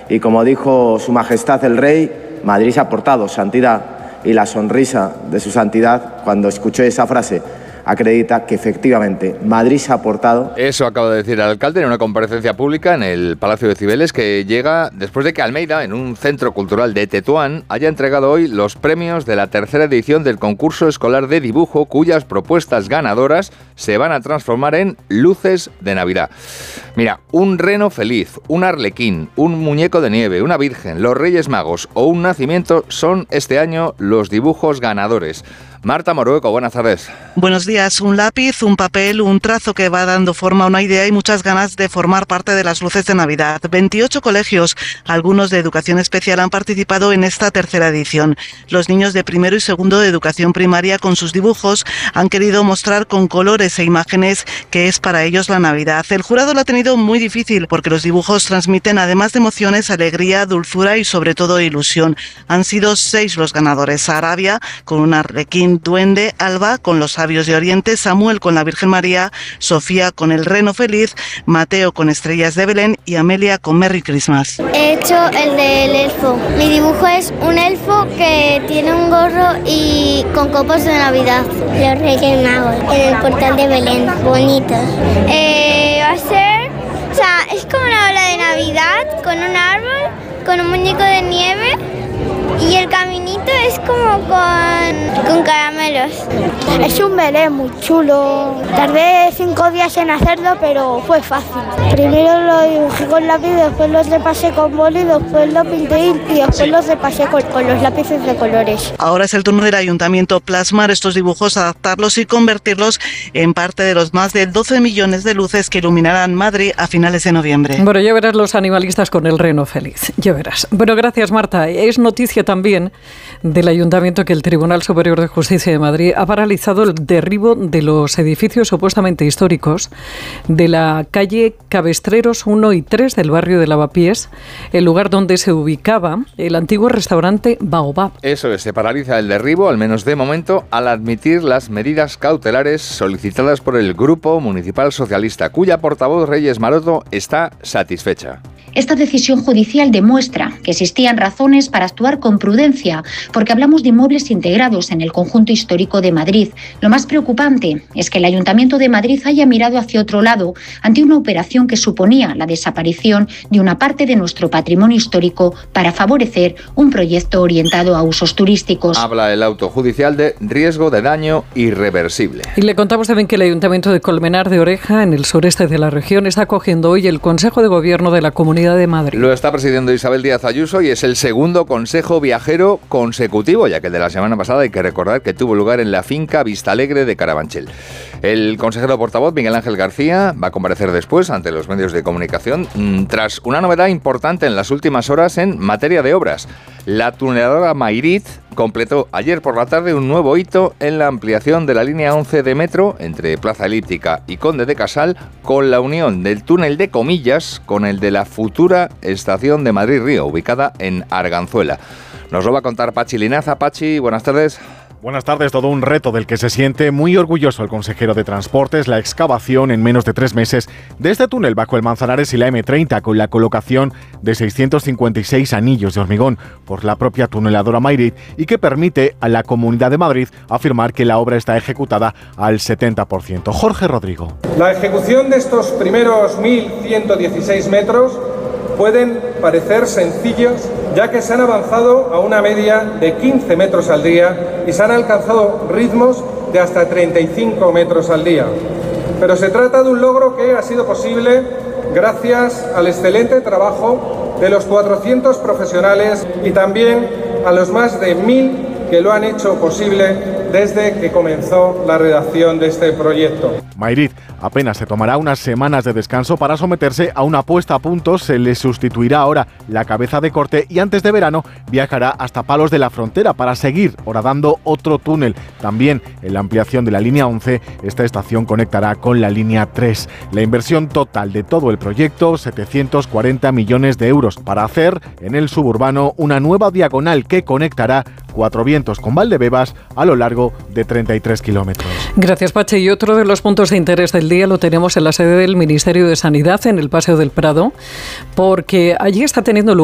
Y como dijo Su Majestad el Rey, Madrid se ha portado, santidad, y la sonrisa de su santidad cuando escuchó esa frase acredita que efectivamente Madrid se ha portado. Eso acaba de decir el alcalde en una comparecencia pública en el Palacio de Cibeles, que llega después de que Almeida, en un centro cultural de Tetuán, haya entregado hoy los premios de la tercera edición del concurso escolar de dibujo, cuyas propuestas ganadoras se van a transformar en luces de Navidad. Mira, un reno feliz, un arlequín, un muñeco de nieve, una virgen, los Reyes Magos o un nacimiento son este año los dibujos ganadores. Marta Morueco, buenas tardes. Buenos días. Un lápiz, un papel, un trazo que va dando forma a una idea y muchas ganas de formar parte de las luces de Navidad. 28 colegios, algunos de educación especial, han participado en esta tercera edición. Los niños de primero y segundo de educación primaria, con sus dibujos, han querido mostrar con colores e imágenes que es para ellos la Navidad. El jurado lo ha tenido muy difícil porque los dibujos transmiten, además de emociones, alegría, dulzura y sobre todo ilusión. Han sido 6 los ganadores: Arabia con un arlequín duende, Alba con los sabios de Oriente, Samuel con la Virgen María, Sofía con el reno feliz, Mateo con estrellas de Belén y Amelia con Merry Christmas. He hecho el del elfo. Mi dibujo es un elfo que tiene un gorro y con copos de Navidad. Los Reyes Magos en el portal de Belén, bonitos. Va a ser, es como una ola de Navidad con un árbol, con un muñeco de nieve. Y el caminito es como con caramelos. Es un Belén muy chulo. Tardé 5 días en hacerlo, pero fue fácil. Primero lo dibujé con lápiz, después los repasé con boli, después lo pinté y después los repasé con los lápices de colores. Ahora es el turno del ayuntamiento plasmar estos dibujos, adaptarlos y convertirlos en parte de los más de 12 millones de luces que iluminarán Madrid a finales de noviembre. Bueno, ya verás los animalistas con el reno feliz. Ya verás. Bueno, gracias, Marta. Es noticia también del Ayuntamiento que el Tribunal Superior de Justicia de Madrid ha paralizado el derribo de los edificios supuestamente históricos de la calle Cabestreros 1 y 3 del barrio de Lavapiés, el lugar donde se ubicaba el antiguo restaurante Baobab. Eso es, se paraliza el derribo, al menos de momento, al admitir las medidas cautelares solicitadas por el Grupo Municipal Socialista, cuya portavoz Reyes Maroto está satisfecha. Esta decisión judicial demuestra que existían razones para actuar con prudencia, porque hablamos de inmuebles integrados en el conjunto histórico de Madrid. Lo más preocupante es que el Ayuntamiento de Madrid haya mirado hacia otro lado ante una operación que suponía la desaparición de una parte de nuestro patrimonio histórico para favorecer un proyecto orientado a usos turísticos. Habla el auto judicial de riesgo de daño irreversible. Y le contamos también que el Ayuntamiento de Colmenar de Oreja, en el sureste de la región, está acogiendo hoy el Consejo de Gobierno de la Comunidad de Madrid. Lo está presidiendo Isabel Díaz Ayuso y es el segundo consejo viajero consecutivo, ya que el de la semana pasada hay que recordar que tuvo lugar en la finca Vistalegre de Carabanchel. El consejero portavoz, Miguel Ángel García, va a comparecer después ante los medios de comunicación tras una novedad importante en las últimas horas en materia de obras. La tuneladora Mayrit completó ayer por la tarde un nuevo hito en la ampliación de la línea 11 de metro entre Plaza Elíptica y Conde de Casal, con la unión del túnel de Comillas con el de la futura estación de Madrid-Río, ubicada en Arganzuela. Nos lo va a contar Pachi Linaza. Pachi, buenas tardes. Buenas tardes. Todo un reto del que se siente muy orgulloso el consejero de Transportes, la excavación en menos de 3 meses de este túnel bajo el Manzanares y la M30, con la colocación de 656 anillos de hormigón por la propia tuneladora Mayrit, y que permite a la Comunidad de Madrid afirmar que la obra está ejecutada al 70%. Jorge Rodrigo. La ejecución de estos primeros 1.116 metros pueden parecer sencillos, ya que se han avanzado a una media de 15 metros al día y se han alcanzado ritmos de hasta 35 metros al día. Pero se trata de un logro que ha sido posible gracias al excelente trabajo de los 400 profesionales y también a los más de 1.000 que lo han hecho posible desde que comenzó la redacción de este proyecto. Mayrit apenas se tomará unas semanas de descanso para someterse a una puesta a punto. Se le sustituirá ahora la cabeza de corte y antes de verano viajará hasta Palos de la Frontera para seguir horadando otro túnel. También en la ampliación de la línea 11, esta estación conectará con la línea 3. La inversión total de todo el proyecto, 740 millones de euros, para hacer en el suburbano una nueva diagonal que conectará Cuatro Vientos con Valdebebas a lo largo de 33 kilómetros. Gracias, Pache. Y otro de los puntos de interés del día lo tenemos en la sede del Ministerio de Sanidad, en el Paseo del Prado, porque allí está teniendo lugar